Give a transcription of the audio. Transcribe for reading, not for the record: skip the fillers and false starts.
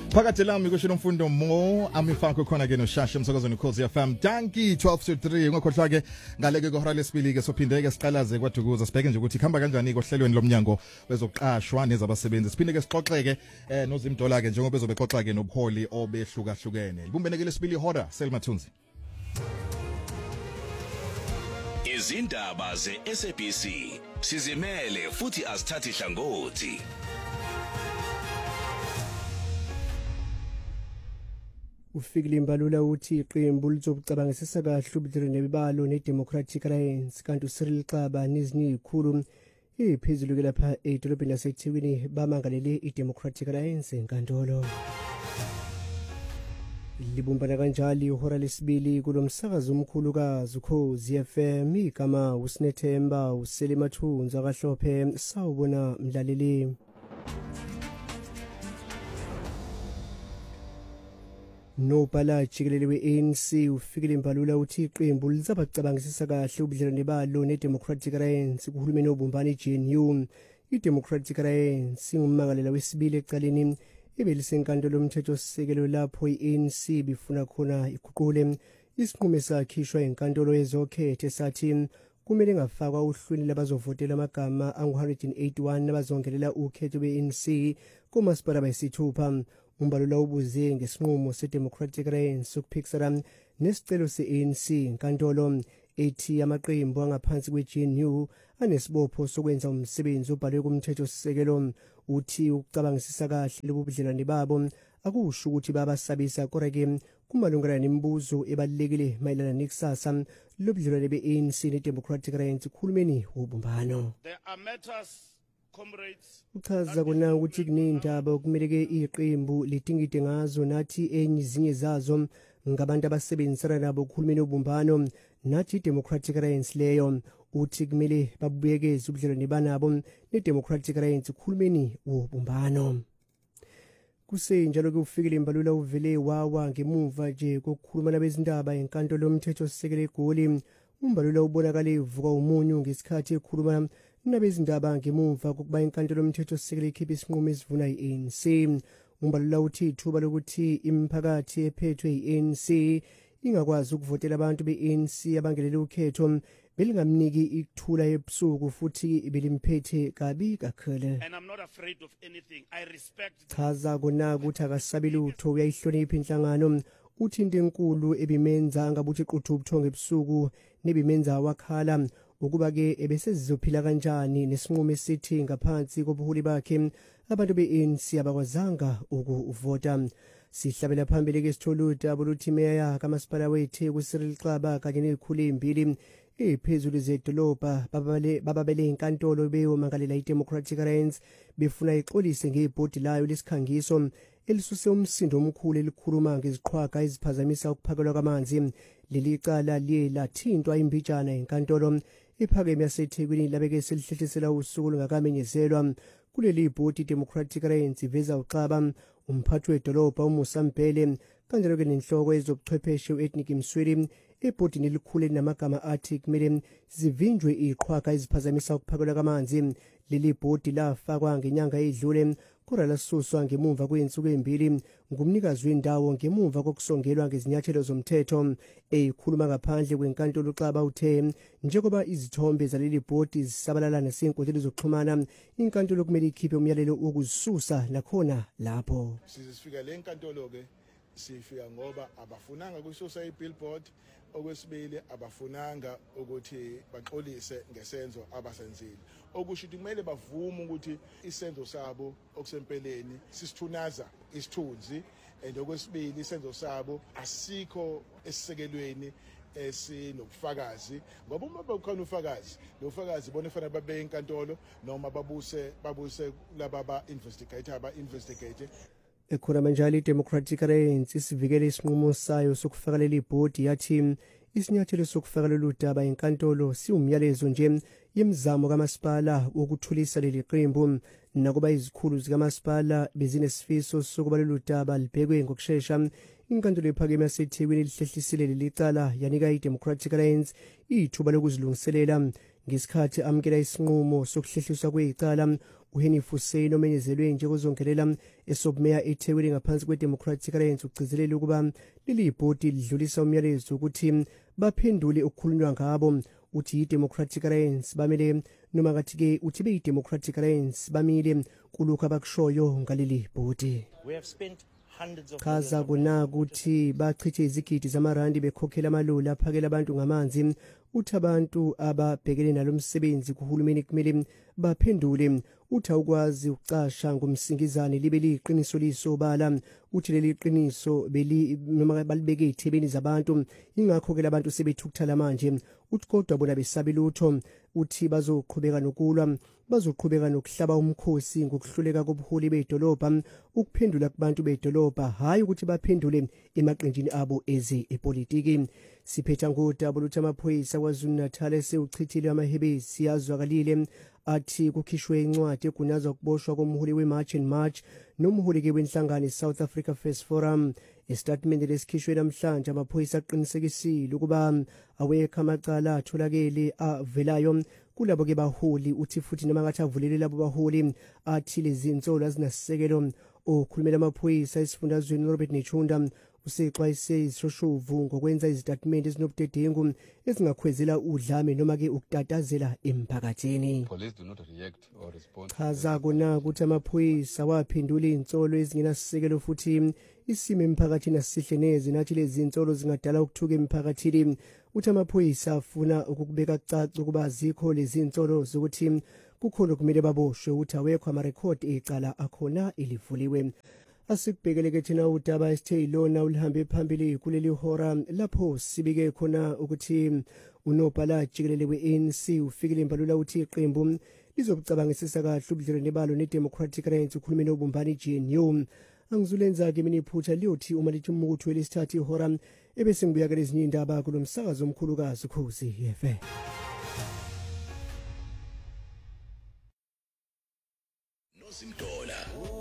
Phakathi lami kusho umfundo mo amifako khona ke noshasha umsakazweni ukhozi FM Danki 12 to 3 ngokhohlwa ke ngaleke kohora lesibili ke sophindeke siqalaze kwaDukuza sibheke nje ukuthi khamba kanjani kohlelweni lomnyango wezoqashwa nezabasebenzi siphinde ke sixoxeke noZimdola ke njengoba bezobexoxa ke nobuholi obehlukahlukene libumbeneke lesibili hora Selma Thunzi. Izindaba ze-SABC sizimele futhi asithathi hlangothi. Ufikile imbalula uthi iqembu lizokucabangisisa kahle ubudlelwano nebibalo neDemocratic Alliance kanti uCyril Xaba nezinye izikhulu iphezulu ke lapha edolobheni laseThekwini bamangalele iDemocratic Alliance enkantolo. Libumbana kanjalo ihora lesibili kulomsakazo omkhulu kaZukhozi FM igama uSinethemba uSelima Thunza kaHlophe sawubona mlaleli. Nobhala jikelele we-ANC ufikile imbalula uthi iqembu lizabacabangisisa kahle ubudlelwano nebalo neDemocratic Alliance kuhulumeni obumbana iGNU. iDemocratic Alliance ingummangalela wesibili ecaleni ebelisenkantolo lomthethosisekelo lapho i-ANC bifuna khona iguqule isinqumo sakhishwa inkantolo yezokhetho esathi kumele ngafakwa uhlwini labazovotela amagama angu-181 abazongelela ukhetho be-ANC kumasipala bayisithupha. Umbalula ubuze ngesinqumo seDemocratic Alliance ukuphikisana nesicelo se-ANC inkantolo ethi amaqembu angaphansi kwe-GNU anesibopho sokwenza umsebenzi obhalwe kumthethosisekelo. Uthi ukucabangisisa kahle lobu budlelwano babo akusho ukuthi babasabisa kodwa ke kumalungana nemibuzo ebalulekile mayelana nekusasa lobudlelwano be-ANC neDemocratic Alliance kuhulumeni wobumbano. Uchaza kona ukuthi kunendaba okumele ke iqembu lidingide ngazo nathi enye izinye zazo ngabantu abasebenzisana nabo kuhulumeni wobumbano nathi iDemocratic Alliance leyo. Uthi kumele babuyekeze ubudlelwano banabo neDemocratic Alliance kuhulumeni wobumbano. Kusenjalo ke ufikile imbalula uvele wawa ngemuva nje kokukhuluma nabezindaba enkantolo yomthethosisekelo eGoli. Umbalula ubonakala evuka umunyu ngesikhathi ekhuluma nabezindaba ngemuva kokuba inkantolo yomthethosisekelo ikhipha isinqumo esivuna i-ANC. Umbalula uthi ithuba lokuthi imiphakathi ephethwe i-ANC ingakwazi ukuvotela abantu be-ANC abangelele ukhetho belingamniki ikuthula ebusuku futhi belimphethe kabi kakhulu. Chaza kona ukuthi akasabeli utho uyayihlonipha inhlangano. Uthi into enkulu ebimenza angabuthi iquthu ubuthongo ebusuku nebimenza wakhala ukuba ke ebesezizophila kanjani nesinqumo esithi ngaphansi kobuholi bakhe abantu be-ANC abakwazanga ukuvota. Sihlabela phambili ke sitholuda abuluthi meya kamasipala wethe kuCyril Xaba kanye nezikhulu ezimbili ephezulu zedolobha bababele inkantolo beyomangalela iDemocratic Alliance befuna ixolise ngebhodi layo lesikhangiso elisuse umsindo omkhulu elikhuluma ngeziqhwaga eziphazamisa ukuphakelwa kwamanzi. Leli cala liye lathintwa imbijana enkantolo ephakeme yaseThekwini labeke selihlehlisela usuku lungakamenyezelwa. Kuleli bhodi iDemocratic Alliance iveza uXaba umphathi wedolobha uMusa Mbele kanjalo ke nenhloko ezobuchwepheshe uEthnic Msweli ebhodini elikhulu elinamagama athi kumele zivinjwe iqhwaga eziphazamisa ukuphakelwa kwamanzi. Leli bhodi lafakwa ngenyanga edlule kodwa lasuswa ngemuva kwensuku ezimbili ngumnikazi wendawo ngemuva kokusongelwa ngezinyathelo zomthetho. Ekhuluma ngaphandle kwenkantolo Xaba uthe njengoba izithombe zaleli bhodi zisabalala nasenkundleni zokuxhumana inkantolo kumele ikhiphe umyalelo wokuzisusa nakhona lapho. Sizifika le nkantolo ke sifika ngoba abafunanga kususa ibillboard. Okwesibili abafunanga ukuthi baxolise ngesenzo abasenzile. Okusho ukuthi kumele bavume ukuthi isenzo sabo okusempeleni sisithunaza isithunzi and okwesibili isenzo sabo asikho esisekelweni esinobufakazi ngoba uma bakhona ufakazi lo fakazi bona fanele babe enkantolo noma babuse laba investigate. Ekhona manjalo iDemocratic Alliance isivikele isinqumo sayo sokufakalela ibhodi yathi isinyathelo sokufakalela udaba enkantolo siwumyalezo nje yemizamo kamasipala wokuthulisa leli qembu nakuba izikhulu zikamasipala bezinesifiso sokubalela udaba libhekwe ngokusheshsha. Inkantolo ephakeme yaseThekwini lihlehlisile leli cala yanika iDemocratic Alliance ithuba lokuzilungiselela ngesikhathi amkela isinqumo sokuhlehliswa kwecala. uHenny Fuseni omenyezelwe njengozongelela esobmeya eThekwini ngaphansi kweDemocratic Alliance ugcizelela ukuba leli bhodi lidlulisa umyalezo ukuthi baphendule ukukhulunywa ngabo. Uthi iDemocratic Alliance bamele noma kathi-ke uthi beyiDemocratic Alliance bamile kulokhu abakushoyo ngaleli bhodi. Chaza kona ukuthi bachithe izigidi zamarandi bekhokhela amaloli aphakela abantu ngamanzi. Uthi abantu ababhekene nalomsebenzi kuhulumeni kumele baphendule. Uthi awukwazi ukucasha ngomsingizane libe liqiniso lisobala. Uthi leli qiniso noma balibeke ethebeni zabantu, ingakho ke labantu sebethukuthala manje. Uthi kodwa bona besabe lutho. Uthi bazoqhubeka nokulwa, bazoqhubeka nokuhlaba umkhosi ngokuhluleka kobuholi bedolobha ukuphendula kubantu bedolobha, hayi ukuthi baphendule emaqenjini abo ezepolitiki. Siphetha ngodaba luthi amaphoyisa KwaZulu-Natal esewuchithile amahebesi yazwakalile athi kukhishwe incwadi egunyaza ukuboshwa komholi weMarch and March nomholi wenhlangano South Africa First Forum. Istatement lesikhishwe namhlanje amaphoyisa aqinisekisile ukuba awekho amacala atholakele avelayo kulabo ke baholi. Uthi futhi noma ngathi avulele labo baholi athi lezi insolo azinasisekelo. Okhulumela amaphoyisa esifundazweni Robert Nechunda usexwayise isishoshovu ngokwenza izitatimende ezinobudedengu ezingakhwezela udlame noma ke ukutatazela emphakathini. Police do not react or respond. Chaza kona ukuthi amaphoyisa waphendula insolo ezingenasisekelo futhi isimo emphakathini asihle neze nathi lezi insolo zingadala ukuthuka emphakathini. Uthi amaphoyisa afuna ukubeka kucaca ukuba azikho lezi insolo zokuthi kukhona kumele baboshwe. Uthi awekho amarekhodi ecala akhona elivuliwe. Asikubhekeleke thina udaba esithe ilona ulihambe phambili kuleli hora lapho sibike khona ukuthi unobhala jikelele we-ANC ufikile imbalula uthi iqembu lizobucabangisisa kahle ubudlelwane balo neDemocratic Alliance ukhulumeni obumbani GNU. Angizulenza-ke mina iphutha liyothi uma lithi umukuthu welesithathu ihora ebese ngibuya lezinye indaba kulo msakazo omkhulukazi Ukhozi FM. Nosimdola